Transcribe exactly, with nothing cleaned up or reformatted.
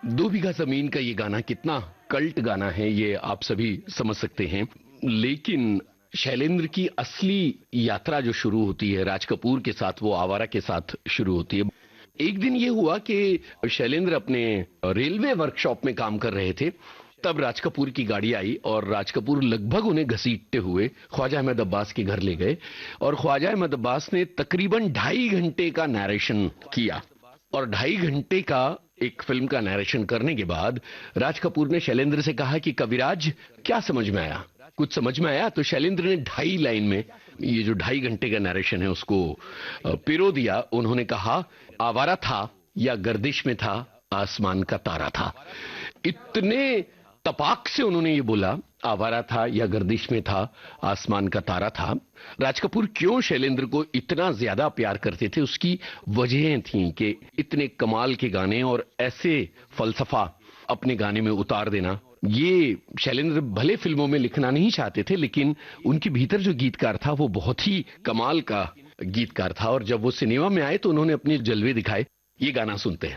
दो बीघा जमीन का ये गाना कितना कल्ट गाना है ये आप सभी समझ सकते हैं। लेकिन शैलेंद्र की असली यात्रा जो शुरू होती है राज कपूर के साथ, वो आवारा के साथ शुरू होती है। एक दिन ये हुआ कि शैलेंद्र अपने रेलवे वर्कशॉप में काम कर रहे थे, तब राज कपूर की गाड़ी आई और राज कपूर लगभग उन्हें घसीटते हुए ख्वाजा अहमद अब्बास के घर ले गए और ख्वाजा अहमद अब्बास ने तकरीबन ढाई घंटे का नैरेशन किया। और ढाई घंटे का एक फिल्म का नैरेशन करने के बाद राज कपूर ने शैलेंद्र से कहा कि कविराज क्या समझ में आया, कुछ समझ में आया? तो शैलेंद्र ने ढाई लाइन में ये जो ढाई घंटे का नैरेशन है उसको पिरो दिया। उन्होंने कहा, आवारा था या गर्दिश में था, आसमान का तारा था। इतने तपाक से उन्होंने ये बोला, आवारा था या गर्दिश में था, आसमान का तारा था। राज कपूर क्यों शैलेंद्र को इतना ज्यादा प्यार करते थे, उसकी वजहें थीं कि इतने कमाल के गाने और ऐसे फलसफा अपने गाने में उतार देना। ये शैलेंद्र भले फिल्मों में लिखना नहीं चाहते थे, लेकिन उनके भीतर जो गीतकार था वो बहुत ही कमाल का गीतकार था। और जब वो सिनेमा में आए तो उन्होंने अपने जलवे दिखाए। ये गाना सुनते हैं।